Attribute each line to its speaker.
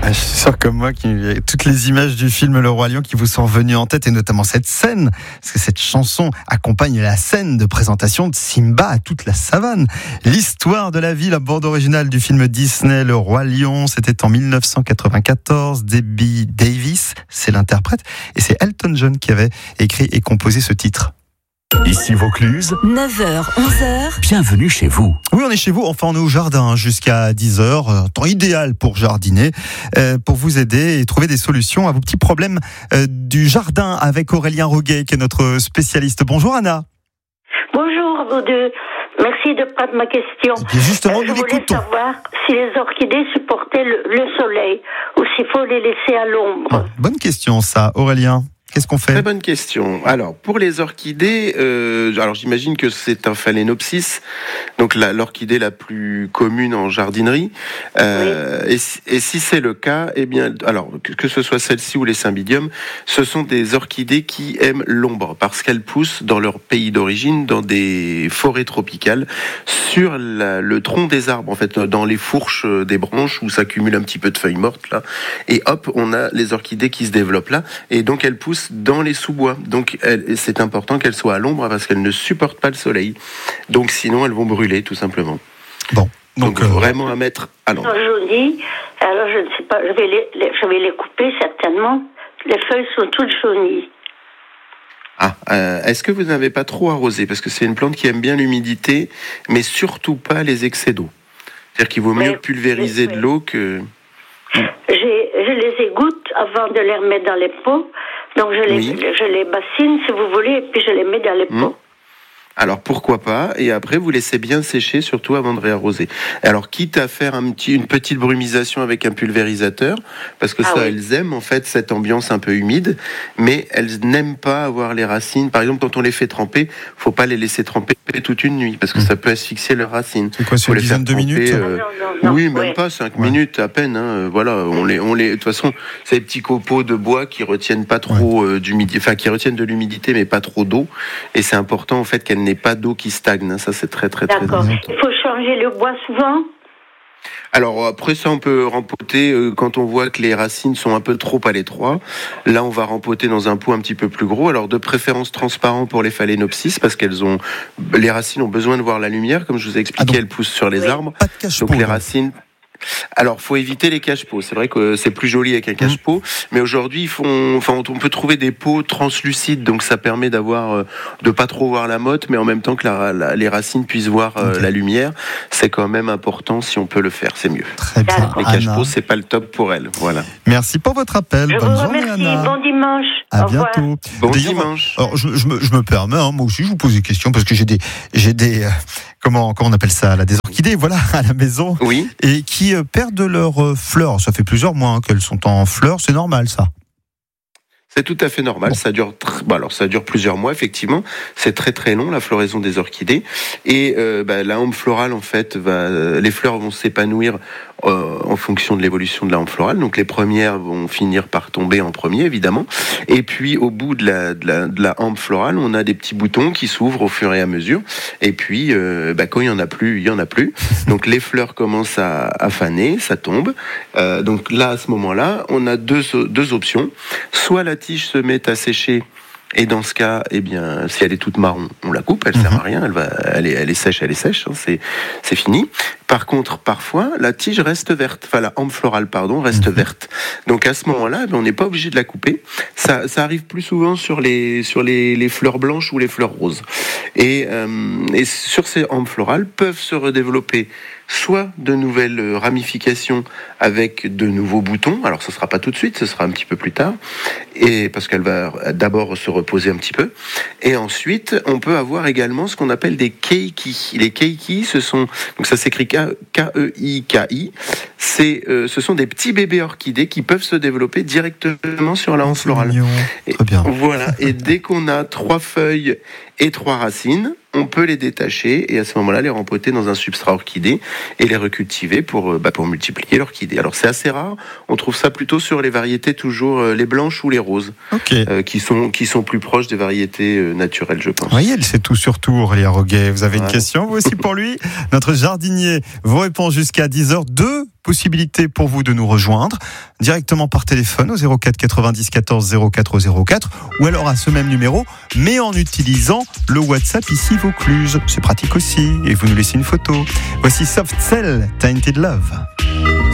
Speaker 1: Je suis sûr comme moi qu'il y a toutes les images du film Le Roi Lion qui vous sont venues en tête, et notamment cette scène, parce que cette chanson accompagne la scène de présentation de Simba à toute la savane. L'histoire de la vie, la bande originale du film Disney Le Roi Lion, c'était en 1994. Debbie Davis, c'est l'interprète, et c'est Elton John qui avait écrit et composé ce titre.
Speaker 2: Ici Vaucluse,
Speaker 3: 9h, 11h.
Speaker 2: bienvenue chez vous.
Speaker 1: Oui, on est chez vous, enfin on est au jardin jusqu'à 10h, temps idéal pour jardiner, pour vous aider et trouver des solutions à vos petits problèmes du jardin avec Aurélien Roguet qui est notre spécialiste. Bonjour Anna.
Speaker 4: Bonjour à vous deux, merci de prendre ma question.
Speaker 1: Et bien justement,
Speaker 4: Je
Speaker 1: nous
Speaker 4: voulais
Speaker 1: l'écoutons.
Speaker 4: savoir si les orchidées supportaient le soleil ou s'il faut les laisser à l'ombre.
Speaker 1: Bonne question ça, Aurélien. Qu'est-ce qu'on fait ?
Speaker 5: Très bonne question. Alors, pour les orchidées, alors j'imagine que c'est un phalaenopsis, donc l'orchidée la plus commune en jardinerie. Et si c'est le cas, eh bien, alors que ce soit celle-ci ou les cymbidiums, ce sont des orchidées qui aiment l'ombre parce qu'elles poussent dans leur pays d'origine, dans des forêts tropicales, sur le tronc des arbres, en fait, dans les fourches des branches où s'accumule un petit peu de feuilles mortes là. Et hop, on a les orchidées qui se développent là, et donc elles poussent dans les sous-bois. Donc c'est important qu'elles soient à l'ombre parce qu'elles ne supportent pas le soleil. Donc sinon elles vont brûler tout simplement.
Speaker 1: Bon,
Speaker 5: donc vraiment à mettre à l'ombre.
Speaker 4: Jaunies, alors je ne sais pas, je vais les couper certainement. Les feuilles sont toutes jaunies.
Speaker 5: Est-ce que vous n'avez pas trop arrosé ? Parce que c'est une plante qui aime bien l'humidité, mais surtout pas les excès d'eau. C'est-à-dire qu'il vaut mieux pulvériser de l'eau que...
Speaker 4: Je les égoutte avant de les remettre dans les pots. Donc je les bassine si vous voulez, et puis je les mets dans les pots.
Speaker 5: Alors pourquoi pas, et après vous laissez bien sécher, surtout avant de réarroser. Alors quitte à faire une petite brumisation avec un pulvérisateur, parce que elles aiment en fait cette ambiance un peu humide, mais elles n'aiment pas avoir les racines. Par exemple, quand on les fait tremper, faut pas les laisser tremper toute une nuit, parce que ça peut asphyxier leurs racines.
Speaker 1: C'est quoi, c'est une dizaine de minutes
Speaker 4: non,
Speaker 5: oui, même pas 5 minutes à peine. Voilà, on les. De toute façon, c'est des petits copeaux de bois qui retiennent pas trop d'humidité, enfin qui retiennent de l'humidité, mais pas trop d'eau. Et c'est important en fait qu'elles n'aient pas d'eau qui stagne. Ça, c'est très important.
Speaker 4: Il faut changer le bois souvent.
Speaker 5: Alors après ça, on peut rempoter quand on voit que les racines sont un peu trop à l'étroit. Là, on va rempoter dans un pot un petit peu plus gros. Alors de préférence transparent pour les phalaenopsis parce les racines ont besoin de voir la lumière, comme je vous ai expliqué, elles poussent sur les arbres.
Speaker 1: Pas de cache-pot,
Speaker 5: donc les racines. Alors, faut éviter les cache-pots. C'est vrai que c'est plus joli avec un cache-pot, mais aujourd'hui, on peut trouver des pots translucides, donc ça permet de pas trop voir la motte, mais en même temps que les racines puissent voir la lumière. C'est quand même important si on peut le faire, c'est mieux.
Speaker 1: Très bien.
Speaker 5: Les cache-pots, c'est pas le top pour elles. Voilà.
Speaker 1: Merci pour votre appel.
Speaker 4: Je
Speaker 1: Bonne
Speaker 4: vous
Speaker 1: journée,
Speaker 4: remercie.
Speaker 1: Anna.
Speaker 4: Bon dimanche.
Speaker 1: À
Speaker 4: Au revoir.
Speaker 1: bientôt.
Speaker 5: Bon
Speaker 1: D'ailleurs,
Speaker 5: dimanche.
Speaker 1: Alors, je me permets, moi aussi, je vous pose des questions parce que j'ai des comment on appelle ça, des orchidées, voilà, à la maison,
Speaker 5: Oui.
Speaker 1: et qui perdent leurs fleurs. Ça fait plusieurs mois qu'elles sont en fleurs, c'est normal ça.
Speaker 5: C'est tout à fait normal.
Speaker 1: Bon.
Speaker 5: Ça dure plusieurs mois, effectivement. C'est très très long, la floraison des orchidées. Et la hampe florale, en fait, les fleurs vont s'épanouir en fonction de l'évolution de la hampe florale. Donc les premières vont finir par tomber en premier, évidemment. Et puis au bout de la hampe florale, on a des petits boutons qui s'ouvrent au fur et à mesure. Et puis quand il y en a plus, il y en a plus. Donc les fleurs commencent à faner, ça tombe. Donc là, à ce moment-là, on a deux options. Soit la tige se met à sécher. Et dans ce cas, eh bien, si elle est toute marron, on la coupe, elle sert à rien, elle est sèche, hein, c'est fini. Par contre, parfois, la tige reste verte, enfin la hampe florale, reste verte. Donc à ce moment-là, on n'est pas obligé de la couper. Ça arrive plus souvent sur les fleurs blanches ou les fleurs roses. Et sur ces hampes florales peuvent se redévelopper soit de nouvelles ramifications avec de nouveaux boutons. Alors ce sera pas tout de suite, ce sera un petit peu plus tard, et parce qu'elle va d'abord se reposer un petit peu. Et ensuite, on peut avoir également ce qu'on appelle des keiki. Les keiki, donc ça s'écrit K-E-I-K-I. Ce sont des petits bébés orchidées qui peuvent se développer directement sur la hampe florale.
Speaker 1: Très bien.
Speaker 5: Voilà. Et dès qu'on a 3 feuilles et 3 racines, on peut les détacher et à ce moment-là les rempoter dans un substrat orchidée et les recultiver pour multiplier l'orchidée. Alors c'est assez rare, on trouve ça plutôt sur les variétés toujours les blanches ou les roses, qui sont plus proches des variétés naturelles, je pense.
Speaker 1: Oui, elle sait tout sur tout, Aurélien Roguet. Vous avez une question, vous aussi, pour lui ? Notre jardinier vous répond jusqu'à 10h. 2 possibilité pour vous de nous rejoindre directement par téléphone au 04 90 14 04 04 ou alors à ce même numéro, mais en utilisant le WhatsApp ici Vaucluse. C'est pratique aussi et vous nous laissez une photo. Voici Soft Cell, Tainted Love.